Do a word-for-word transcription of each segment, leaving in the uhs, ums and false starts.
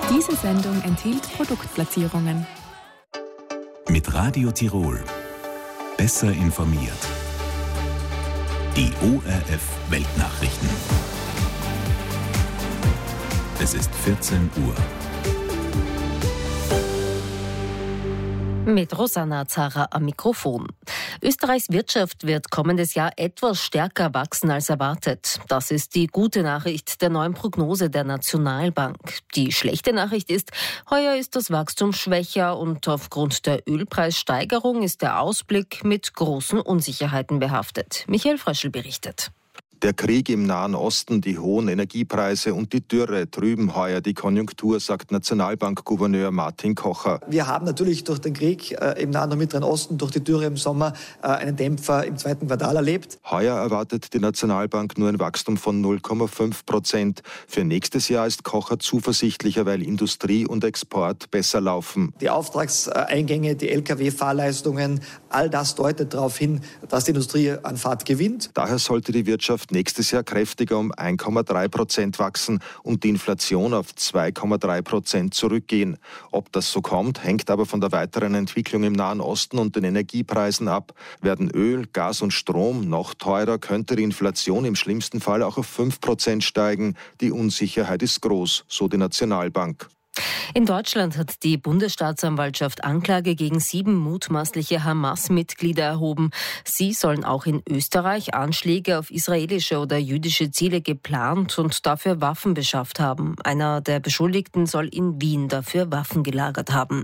Diese Sendung enthielt Produktplatzierungen. Mit Radio Tirol. Besser informiert. Die O R F Weltnachrichten. Es ist vierzehn Uhr. Mit Rosanna Zara am Mikrofon. Österreichs Wirtschaft wird kommendes Jahr etwas stärker wachsen als erwartet. Das ist die gute Nachricht der neuen Prognose der Nationalbank. Die schlechte Nachricht ist, heuer ist das Wachstum schwächer und aufgrund der Ölpreissteigerung ist der Ausblick mit großen Unsicherheiten behaftet. Michael Fröschel berichtet. Der Krieg im Nahen Osten, die hohen Energiepreise und die Dürre trüben heuer die Konjunktur, sagt Nationalbankgouverneur Martin Kocher. Wir haben natürlich durch den Krieg äh, im Nahen und Mittleren Osten, durch die Dürre im Sommer, äh, einen Dämpfer im zweiten Quartal erlebt. Heuer erwartet die Nationalbank nur ein Wachstum von null Komma fünf Prozent. Für nächstes Jahr ist Kocher zuversichtlicher, weil Industrie und Export besser laufen. Die Auftragseingänge, die L K W-Fahrleistungen, all das deutet darauf hin, dass die Industrie an Fahrt gewinnt. Daher sollte die Wirtschaft nächstes Jahr kräftiger um ein Komma drei Prozent wachsen und die Inflation auf zwei Komma drei Prozent zurückgehen. Ob das so kommt, hängt aber von der weiteren Entwicklung im Nahen Osten und den Energiepreisen ab. Werden Öl, Gas und Strom noch teurer, könnte die Inflation im schlimmsten Fall auch auf fünf Prozent steigen. Die Unsicherheit ist groß, so die Nationalbank. In Deutschland hat die Bundesstaatsanwaltschaft Anklage gegen sieben mutmaßliche Hamas-Mitglieder erhoben. Sie sollen auch in Österreich Anschläge auf israelische oder jüdische Ziele geplant und dafür Waffen beschafft haben. Einer der Beschuldigten soll in Wien dafür Waffen gelagert haben.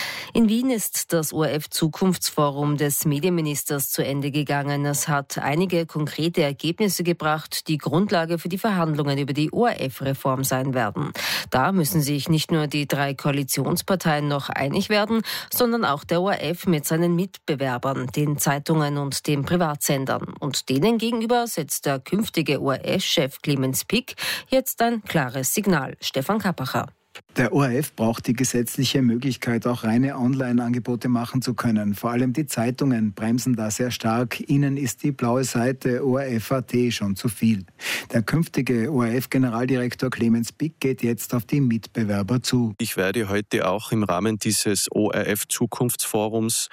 In Wien ist das O R F-Zukunftsforum des Medienministers zu Ende gegangen. Es hat einige konkrete Ergebnisse gebracht, die Grundlage für die Verhandlungen über die O R F-Reform sein werden. Da müssen sich nicht nur die drei Koalitionsparteien noch einig werden, sondern auch der O R F mit seinen Mitbewerbern, den Zeitungen und den Privatsendern. Und denen gegenüber setzt der künftige O R F-Chef Clemens Pick jetzt ein klares Signal. Stefan Kappacher. Der O R F braucht die gesetzliche Möglichkeit, auch reine Online-Angebote machen zu können. Vor allem die Zeitungen bremsen da sehr stark. Ihnen ist die blaue Seite O R F Punkt A T schon zu viel. Der künftige O R F-Generaldirektor Clemens Pick geht jetzt auf die Mitbewerber zu. Ich werde heute auch im Rahmen dieses O R F-Zukunftsforums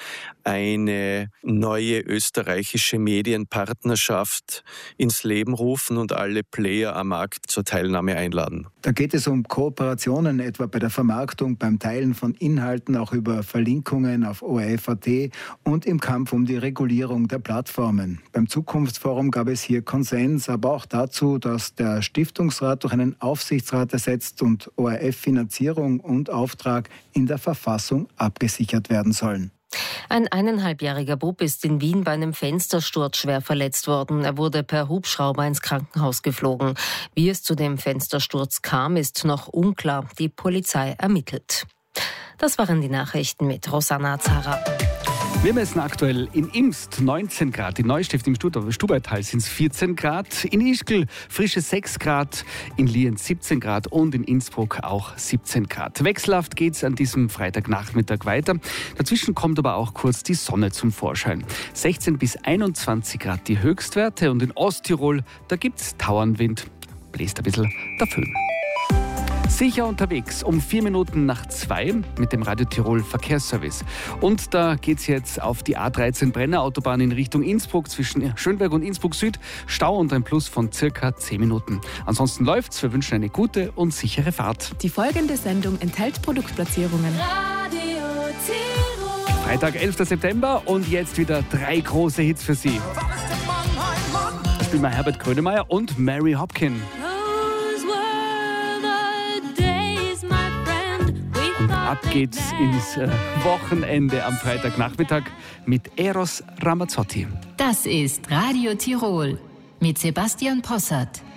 eine neue österreichische Medienpartnerschaft ins Leben rufen und alle Player am Markt zur Teilnahme einladen. Da geht es um Kooperationen, etwa bei der Vermarktung, beim Teilen von Inhalten, auch über Verlinkungen auf O R F Punkt A T und im Kampf um die Regulierung der Plattformen. Beim Zukunftsforum gab es hier Konsens, aber auch dazu, dass der Stiftungsrat durch einen Aufsichtsrat ersetzt und O R F-Finanzierung und Auftrag in der Verfassung abgesichert werden sollen. Ein eineinhalbjähriger Bub ist in Wien bei einem Fenstersturz schwer verletzt worden. Er wurde per Hubschrauber ins Krankenhaus geflogen. Wie es zu dem Fenstersturz kam, ist noch unklar. Die Polizei ermittelt. Das waren die Nachrichten mit Rosanna Zara. Wir messen aktuell in Imst neunzehn Grad, in Neustift im Stubaital sind es vierzehn Grad, in Ischgl frische sechs Grad, in Lienz siebzehn Grad und in Innsbruck auch siebzehn Grad. Wechselhaft geht es an diesem Freitagnachmittag weiter. Dazwischen kommt aber auch kurz die Sonne zum Vorschein. sechzehn bis einundzwanzig Grad die Höchstwerte und in Osttirol, da gibt es Tauernwind, bläst ein bisschen der Föhn. Sicher unterwegs um vier Minuten nach zwei mit dem Radio Tirol Verkehrsservice. Und da geht's jetzt auf die A dreizehn Brennerautobahn in Richtung Innsbruck zwischen Schönberg und Innsbruck Süd. Stau und ein Plus von circa zehn Minuten. Ansonsten läuft's. Wir wünschen eine gute und sichere Fahrt. Die folgende Sendung enthält Produktplatzierungen. Radio Tirol. Freitag, elfter September und jetzt wieder drei große Hits für Sie. Spielen wir Herbert Grönemeyer und Mary Hopkin. Ab geht's ins äh, Wochenende am Freitagnachmittag mit Eros Ramazzotti. Das ist Radio Tirol mit Sebastian Possart.